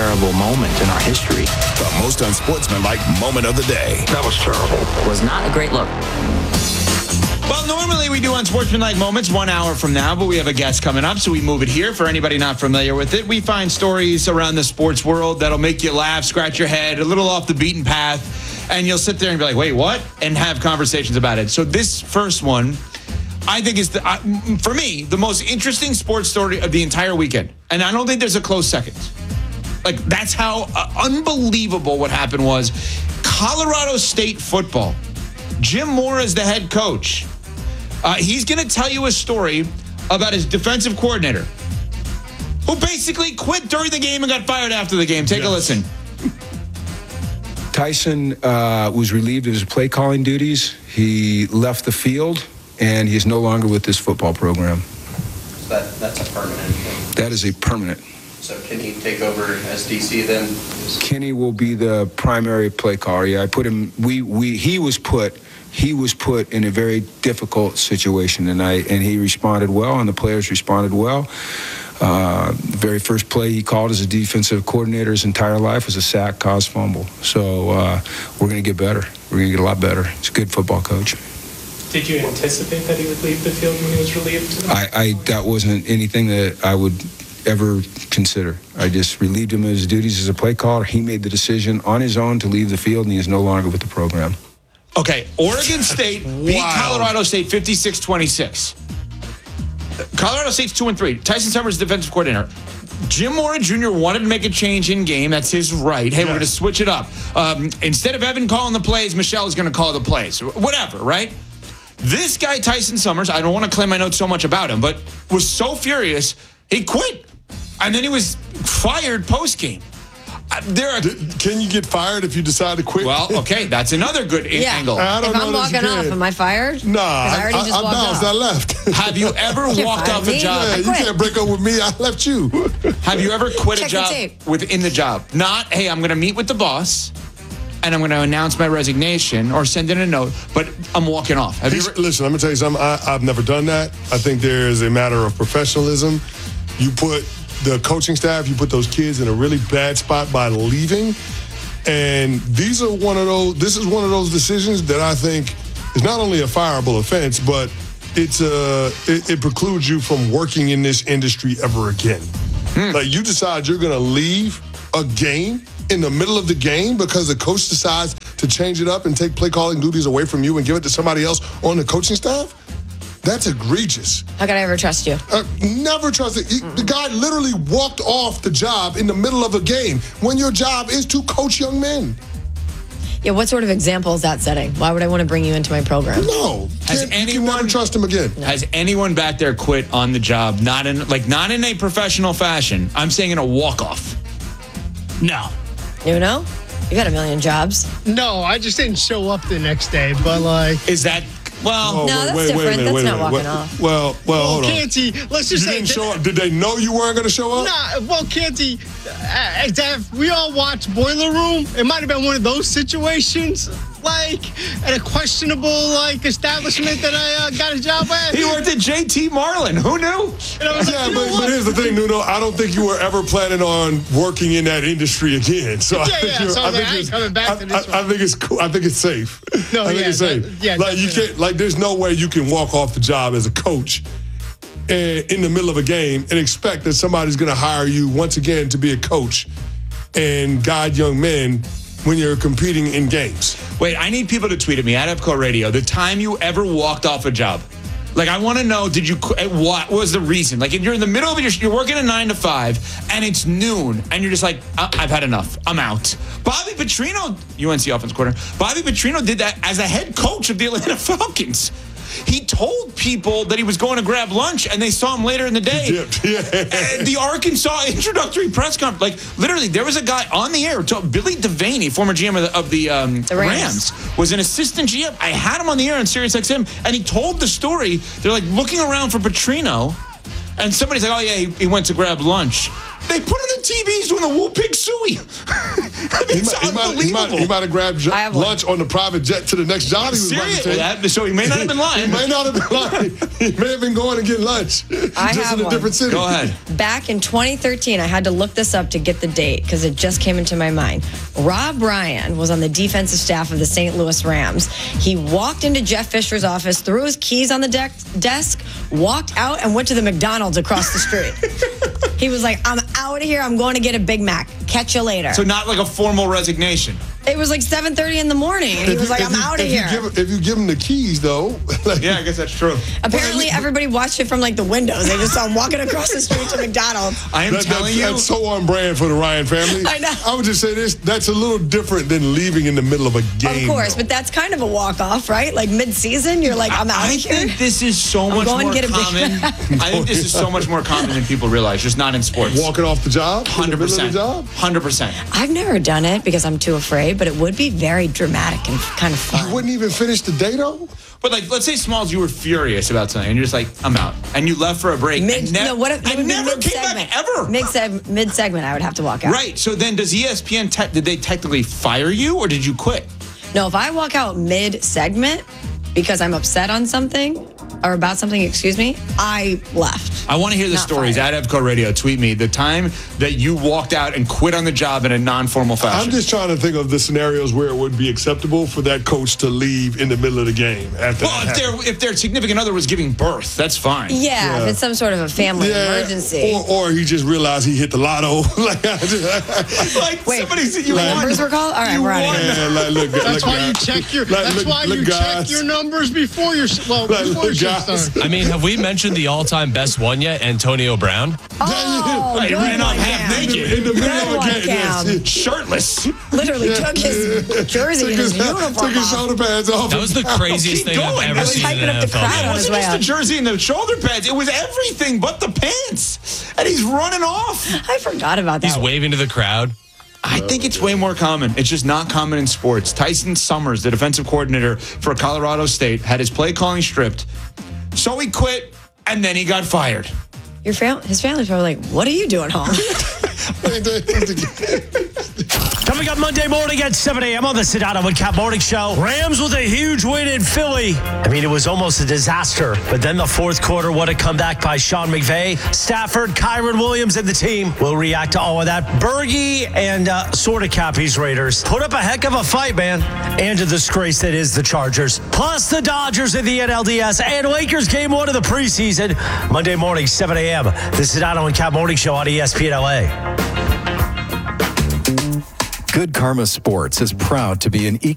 terrible moment in our history. The most unsportsmanlike moment of the day. That was terrible. It was not a great look. Well, normally we do unsportsmanlike moments 1 hour from now, but we have a guest coming up, so we move it here. For anybody not familiar with it, we find stories around the sports world that'll make you laugh, scratch your head, a little off the beaten path, and you'll sit there and be like, wait, what? And have conversations about it. So this first one, I think is, for me, the most interesting sports story of the entire weekend. And I don't think there's a close second. Like, that's how unbelievable what happened was. Colorado State football. Jim Mora is the head coach. He's going to tell you a story about his defensive coordinator, who basically quit during the game and got fired after the game. Take a listen. Tyson was relieved of his play calling duties. He left the field, and he is no longer with this football program. So that's a permanent thing. That is a permanent. So can he take over as DC then? Kenny will be the primary play caller. Yeah, I put him. He was put in a very difficult situation, and he responded well, and the players responded well. The very first play he called as a defensive coordinator his entire life was a sack, caused fumble. So we're going to get better. We're going to get a lot better. He's a good football coach. Did you anticipate that he would leave the field when he was relieved? That wasn't anything that I would ever consider. I just relieved him of his duties as a play caller. He made the decision on his own to leave the field, and he is no longer with the program. Okay, Oregon State beat Colorado State 56-26. Colorado State's 2-3. Tyson Summers, defensive coordinator. Jim Mora Jr. wanted to make a change in game. That's his right. Hey, we're going to switch it up. Instead of Evan calling the plays, Michelle is going to call the plays. Whatever, right? This guy, Tyson Summers, I don't want to claim I know so much about him, but was so furious, he quit. And then he was fired post-game. Can you get fired if you decide to quit? Well, okay, that's another good angle. If I'm walking off, am I fired? Nah, I bounced. I left. Have you ever walked off a job? Yeah, you can't break up with me. I left you. Have you ever quit Check a job within the job? Not, hey, I'm going to meet with the boss and I'm going to announce my resignation or send in a note, but I'm walking off. Have you ever? Listen, I'm going to tell you something. I've never done that. I think there is a matter of professionalism. You put the coaching staff, you put those kids in a really bad spot by leaving. And this is one of those decisions that I think is not only a fireable offense, but it precludes you from working in this industry ever again. Like, you decide you're going to leave a game in the middle of the game because the coach decides to change it up and take play calling duties away from you and give it to somebody else on the coaching staff. That's egregious. How could I ever trust you? Never trust it. The guy literally walked off the job in the middle of a game when your job is to coach young men. Yeah, what sort of example is that setting? Why would I want to bring you into my program? No. You can never trust him again. Has anyone back there quit on the job? Not in a professional fashion. I'm saying in a walk-off. No. You know? You got a million jobs. No, I just didn't show up the next day, but like... Is that... Well, no, that's different. That's not walking off. Well, hold on. Canty, let's just say... Didn't show up. Did they know you weren't going to show up? Nah, well, Canty, we all watched Boiler Room. It might have been one of those situations, like, at a questionable, establishment that I got a job at. He worked at JT Marlin. Who knew? And I was but here's the thing, Nuno. I don't think you were ever planning on working in that industry again. So I think coming back to this one. I think it's cool. I think it's safe. No, I think it's safe. You can't, there's no way you can walk off the job as a coach in the middle of a game and expect that somebody's going to hire you once again to be a coach and guide young men when you're competing in games. Wait, I need people to tweet at me at EFCO Radio the time you ever walked off a job. Like, I want to know, what was the reason? Like, if you're in the middle of it, you're working a 9 to 5, and it's noon, and you're just like, I've had enough. I'm out. Bobby Petrino, UNC offense coordinator, Bobby Petrino did that as a head coach of the Atlanta Falcons. He told people that he was going to grab lunch, and they saw him later in the day. And the Arkansas introductory press conference, like, literally, there was a guy on the air, Billy Devaney, former GM of the Rams, was an assistant GM. I had him on the air on SiriusXM, and he told the story. They're, like, looking around for Petrino, and somebody's like, oh, yeah, he went to grab lunch. They put on the TVs doing the Woo Pig Suey. It's He unbelievable. might have grabbed I have one. lunch on the private jet to the next job. He was about to Seriously, take. so he may not have been lying. He may not have been lying. He may have been going to get lunch. I just have in a one. different city. Go ahead. Back in 2013, I had to look this up to get the date because it just came into my mind. Rob Ryan was on the defensive staff of the St. Louis Rams. He walked into Jeff Fisher's office, threw his keys on the desk, walked out, and went to the McDonald's across the street. He was like, I'm out of here. I'm going to get a Big Mac. Catch you later. So not like a formal resignation. It was like 7:30 in the morning. And he was like, I'm out of here. If you give him the keys, though. Like, Yeah, I guess that's true. Apparently, everybody watched it from like the windows. They just saw him walking across the street to McDonald's. I am telling you. That's so on brand for the Ryan family. I know. I would just say this: that's a little different than leaving in the middle of a game. Of course, though. but that's kind of a walk-off, right? Like mid-season, you're like, I'm out I of here. think this is so much going more to get a Big common. I think this is so much more common than people realize, just not in sports. Walking off the job, in the middle of the 100%. job. 100%. I've never done it because I'm too afraid, but it would be very dramatic and kind of You fun. wouldn't even finish the day though. But like, let's say Smalls, you were furious about something, and you're just like, I'm out, and you left for a break. and No, what if it and would be never came mid-segment? back ever. Mid-segment, I would have to walk out. Right. So then, does ESPN did they technically fire you, or did you quit? No, if I walk out mid-segment because I'm upset on something or about something, excuse me, I left. I want to hear the Not stories. fired. At Evco Radio, tweet me the time that you walked out and quit on the job in a non-formal fashion. I'm just trying to think of the scenarios where it would be acceptable for that coach to leave in the middle of the game after. well, that happened. if their significant other was giving birth, that's fine. Yeah, if it's some sort of a family emergency. Or he just realized he hit the lotto. Like, Like Wait, somebody said you the won. numbers were called? All right, You we're out of won. here. yeah, like, look, That's look, why you guys. check your. Like, That's look- why look, you check guys. your numbers before your Like, before look, shift guys. time. I mean, have we mentioned the all-time best one yet, Antonio Brown? Oh, He good ran off one, half Cam. naked. In the middle Good of a one, game, Cam. yes. Shirtless. Literally took his jersey and his uniform took his off. shoulder pads off. That was the craziest Keep thing I've going. ever I was seen in hyping an up the NFL crowd game. It on his wasn't way just the out. jersey and the shoulder pads. It was everything but the pants. And he's running off. I forgot about that. He's waving to the crowd. I think it's way more common. It's just not common in sports. Tyson Summers, the defensive coordinator for Colorado State, had his play calling stripped. So he quit, and then he got fired. His family's probably like, what are you doing home? Coming up Monday morning at 7 a.m. on the Sedano and Cap Morning Show. Rams with a huge win in Philly. I mean, it was almost a disaster. But then the fourth quarter, what a comeback by Sean McVay. Stafford, Kyron Williams, and the team will react to all of that. Bergie and sort of Cappy's Raiders put up a heck of a fight, man. And a disgrace that is the Chargers. Plus the Dodgers in the NLDS and Lakers game 1 of the preseason. Monday morning, 7 a.m. The Sedano and Cap Morning Show on ESPN LA. Good Karma Sports is proud to be an